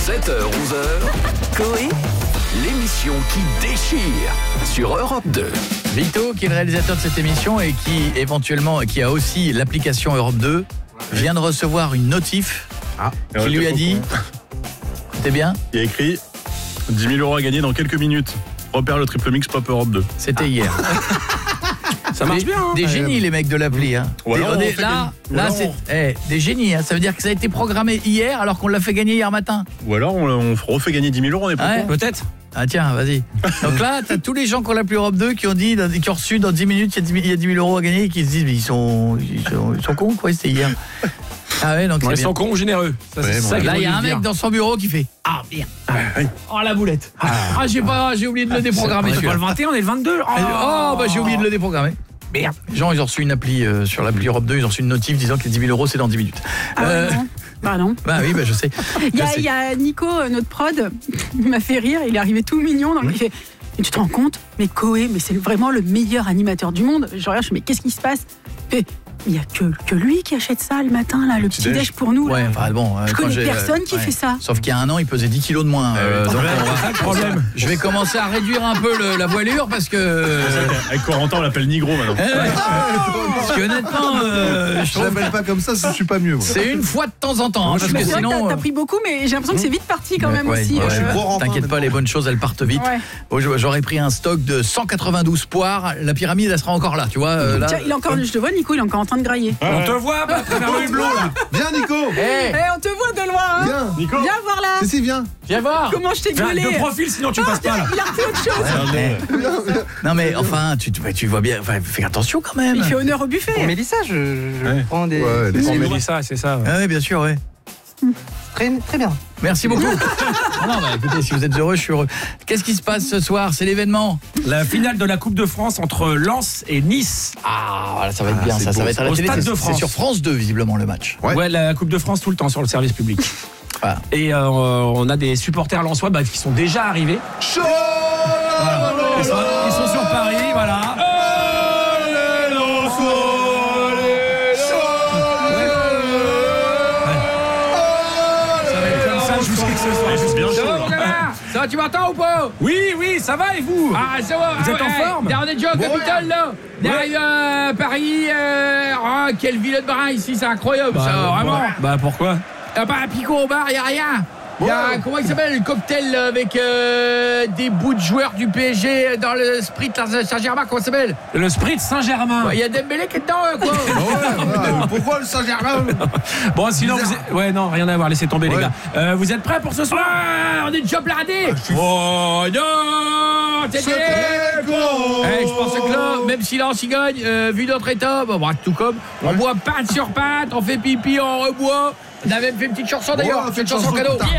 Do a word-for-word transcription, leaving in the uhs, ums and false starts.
sept heures onze heures, Coé, l'émission qui déchire sur Europe deux. Vito, qui est le réalisateur de cette émission et qui éventuellement qui a aussi l'application Europe deux, vient de recevoir une notif ah, qui lui a dit c'est bien. Il y a écrit dix mille euros à gagner dans quelques minutes. Repère le triple mix Pop Europe deux. C'était ah. hier. Ça marche des, bien. Hein. Des génies, les mecs de l'appli. Hein. Des, des, là, là c'est eh, des génies. Hein. Ça veut dire que ça a été programmé hier alors qu'on l'a fait gagner hier matin. Ou alors on, on refait gagner dix mille euros, on est pas ouais. Peut-être. Ah tiens, vas-y. Donc là, t'as tous les gens qui ont l'appli Europe deux qui ont dit, qui ont reçu dans dix minutes, il y a dix mille euros à gagner et qui se disent, mais ils sont, ils sont, ils sont cons, quoi, c'était hier. Ah ouais, donc ouais, ils sont cons ou généreux. Ça, ouais, ça bon, là, il y a un mec dans son bureau qui fait ah bien. Ah, oui. Oh la boulette. Ah, ah j'ai pas, j'ai oublié de le déprogrammer. C'est pas le vingt et un, on est le vingt-deux. Oh, oh bah j'ai oublié de le déprogrammer. Merde. Les gens, ils ont reçu une appli euh, sur l'appli Europe deux, ils ont reçu une notif disant que les dix mille euros c'est dans dix minutes. Ah euh, non. Pardon. Bah oui, bah je sais. Il y, y a Nico, notre prod, il m'a fait rire, il est arrivé tout mignon, donc mmh. il fait « Tu te rends compte, mais Coé, mais c'est vraiment le meilleur animateur du monde. » Je regarde, je me dis « Mais qu'est-ce qui se passe ?» Il n'y a que, que lui qui achète ça le matin, là, le, le petit déj, déj pour nous. Ouais, là. Enfin, bon, je connais personne qui ouais. fait ça. Sauf qu'il y a un an, il pesait dix kilos de moins. Euh, donc on va, problème. Je vais commencer à réduire un peu le, la voilure parce que... Avec Corentin, on l'appelle Nigro maintenant. Eh ouais. Parce que honnêtement... Euh, je ne l'appelle pas comme ça si je ne suis pas mieux. Moi. C'est une fois de temps en temps. Hein, parce que sinon... T'as pris beaucoup, mais j'ai l'impression que c'est vite parti quand même ouais, aussi. Ouais, euh... T'inquiète pas, les bonnes choses, elles partent vite. Ouais. J'aurais pris un stock de cent quatre-vingt-douze poires. La pyramide, elle sera encore là, tu vois. Euh, là, Tiens, il est encore, je te vois, Nico, il est encore en train de grailler. On te voit, bah, le hublot, là. Viens, Nico. Hey. Hey, on te voit de loin. Hein. Viens, Nico. Viens voir là. Si, si, viens. Viens voir. Comment je t'ai gueulé. De profil, sinon tu ah, passes pas là. Il a refait autre chose. Ouais, mais... non, mais enfin, tu, tu vois bien. Enfin, fais attention quand même. Il fait honneur au buffet. Pour Mélissa, je, je ouais. prends des. Ouais, des pour Mélissa, c'est ça. Ouais, ah, ouais bien sûr, ouais. Très, très bien. Merci beaucoup. ah non, bah, écoutez, si vous êtes heureux, je suis heureux. Qu'est-ce qui se passe ce soir? C'est l'événement. La finale de la Coupe de France entre Lens et Nice. Ah, voilà, ça va être ah, bien, ça, ça va être à la au télé. Stade de France. C'est sur France deux, visiblement, le match. Ouais, ouais la Coupe de France tout le temps sur le service public. Voilà. Et euh, on a des supporters lensois bah, qui sont déjà arrivés. Chaud voilà. ils, sont, ils sont sur Paris, voilà. Ça va, tu m'entends ou pas? Oui, oui, ça va et vous? Ah, ça va. Vous ah, êtes en ouais, forme? On est déjà au Capitole, là. Derrière euh, Paris. Euh, oh, quelle ville de brin ici, c'est incroyable, bah, ça, vraiment. Bah, bah pourquoi? Y'a pas un picot au bar, y'a rien. Il y a, comment il s'appelle, le cocktail avec euh, des bouts de joueurs du P S G dans le Sprit Saint-Germain, comment ça s'appelle? Le Sprit Saint-Germain. Il ouais, y a Dembélé qui est dedans, quoi. ouais, ouais, pourquoi le Saint-Germain? Bon, sinon, vous êtes... ouais, non, rien à voir, laissez tomber, ouais. les gars. Euh, vous êtes prêts pour ce soir? Ouais, on est déjà blindés. Ah, suis... Oh non, t'es hey, je pense que là, même si là on s'y gagne, euh, vu notre état, bah, bah, tout comme, ouais. on boit pâte sur pâte, on fait pipi, on reboit. On a même fait une petite chanson d'ailleurs, oh, une chanson cadeau.